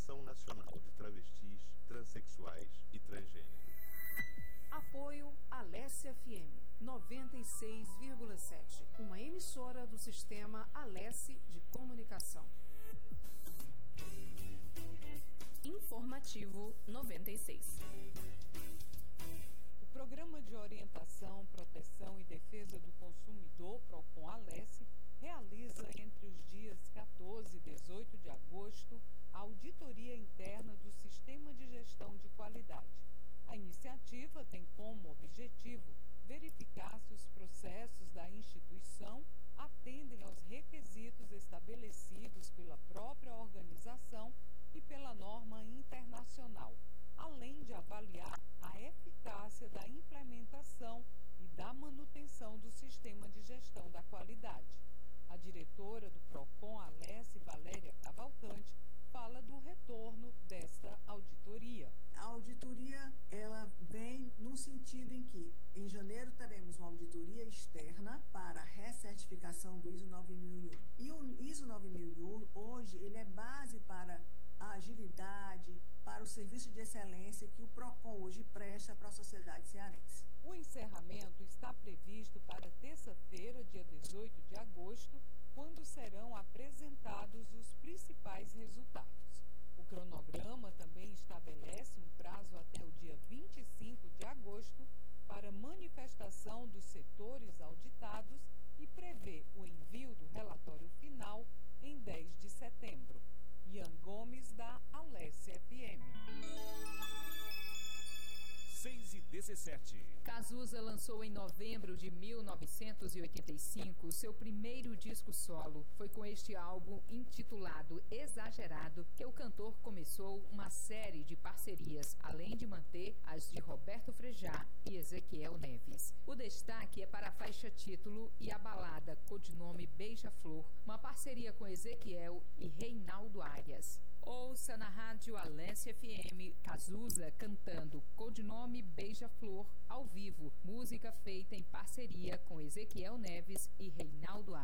Associação Nacional de Travestis, Transsexuais e Transgênero. Apoio Alesse FM 96,7, uma emissora do Sistema Alesse de Comunicação. Informativo 96. O Programa de Orientação, Proteção e Defesa do Consumidor, PROCON Alesse, realiza entre os dias 14 e 18 de agosto a auditoria interna do Sistema de Gestão de Qualidade. A iniciativa tem como objetivo verificar se os processos da instituição atendem aos requisitos estabelecidos pela própria organização e pela norma internacional, além de avaliar a eficácia da implementação e da manutenção do sistema de gestão da qualidade. A diretora do PROCON Alesse, Valéria Cavalcante, fala do retorno desta auditoria. A auditoria, ela vem no sentido em que, em janeiro, teremos uma auditoria externa para a recertificação do ISO 9001. E o ISO 9001, hoje, ele é base para a agilidade, para o serviço de excelência que o PROCON hoje presta para a sociedade cearense. O encerramento está previsto para terça-feira, dia 18 de agosto, quando serão apresentados os principais resultados. O cronograma também estabelece um prazo até o dia 25 de agosto para manifestação dos setores auditados e prevê o envio do relatório final em 10 de setembro. Ian Gomes, da Alesse FM. 6:17. Cazuza lançou em novembro de 1985 seu primeiro disco solo. Foi com este álbum, intitulado Exagerado, que o cantor começou uma série de parcerias, além de manter as de Roberto Frejá e Ezequiel Neves. O destaque é para a faixa título e a balada codinome Beija-Flor, uma parceria com Ezequiel e Reinaldo Arias. Ouça na rádio Alesse FM Cazuza cantando codinome Beija-Flor ao vivo, música feita em parceria com Ezequiel Neves e Reinaldo